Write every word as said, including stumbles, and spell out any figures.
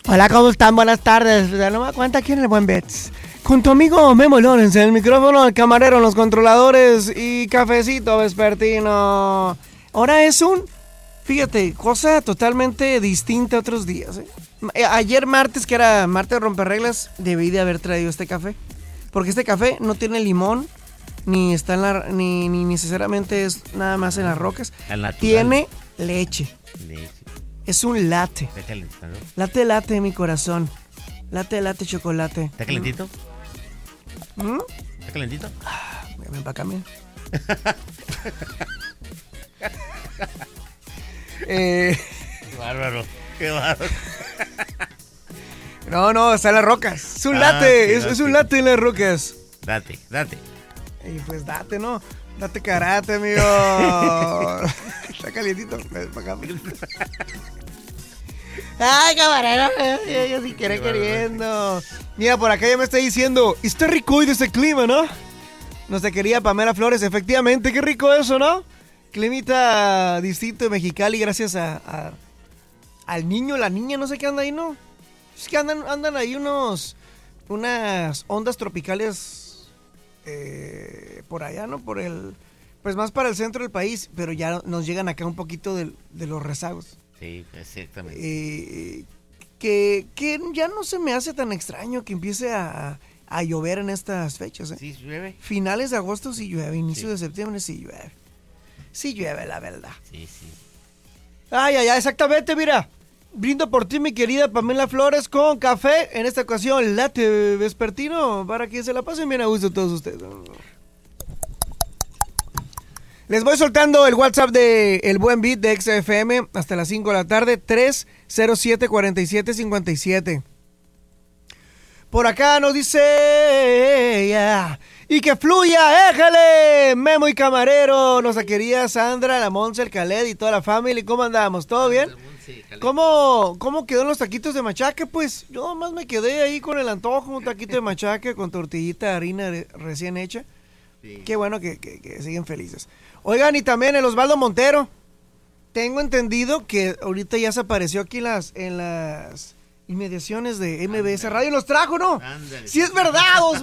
Hola, ¿cómo están? Buenas tardes. No me cuenta aquí en el Buen Bets. Con tu amigo Memo Lorenz, en el micrófono, el camarero, los controladores y cafecito vespertino. Ahora es un, fíjate, cosa totalmente distinta a otros días. ¿eh? Ayer martes, que era martes romperreglas, debí de haber traído este café. Porque este café no tiene limón, ni está en la, ni, ni necesariamente es nada más en las rocas. Tiene leche. leche. Es un latte. Está calentito, ¿no? Latte, latte, mi corazón. Latte, latte, chocolate. ¿Está calentito? ¿Mm? ¿Está calentito? Ah, ven para acá, mira. eh... Qué bárbaro, qué bárbaro. No, no, está en las rocas. Es un Ah, latte, es, date. es un latte en las rocas. Date, date. Y pues date, ¿no? Date karate, amigo. Está calientito. Ven para acá. Ay, camarero, yo, yo sí quiere queriendo. Mira, por acá ya me está diciendo, está rico hoy de ese clima, ¿no? Nos te quería Pamela Flores, efectivamente, qué rico eso, ¿no? Climita distinto de Mexicali gracias a, a al niño, la niña, no sé qué anda ahí, ¿no? Es que andan, andan ahí unos, unas ondas tropicales eh, por allá, ¿no? Por el, pues más para el centro del país, pero ya nos llegan acá un poquito de, de los rezagos. Sí, exactamente. Eh, que, que ya no se me hace tan extraño que empiece a, a llover en estas fechas. ¿eh? ¿Sí llueve? Finales de agosto sí llueve, inicio Sí. de septiembre sí llueve. Sí llueve, la verdad. Sí, sí. Ay, ay, ay, exactamente, mira. Brindo por ti, mi querida Pamela Flores, con café. En esta ocasión, latte vespertino, para que se la pasen bien a gusto todos ustedes. Les voy soltando el WhatsApp de El Buen Beat de X F M hasta las cinco de la tarde, tres cero siete, cuatro siete cinco siete. Por acá nos dice ella, y que fluya, éjale, Memo y Camarero, nuestra querida Sandra, la Monse, el Khaled y toda la familia. ¿Cómo andamos? ¿Todo bien? ¿Cómo, ¿Cómo quedó los taquitos de machaca? Pues yo nomás me quedé ahí con el antojo, un taquito de machaca con tortillita de harina re- recién hecha. Sí. Qué bueno que, que, que siguen felices. Oigan, y también el Osvaldo Montero. Tengo entendido que ahorita ya se apareció aquí en las, en las inmediaciones de M B S Radio. Nos trajo, ¿no? Ándale. Sí, es verdad, Osvaldo.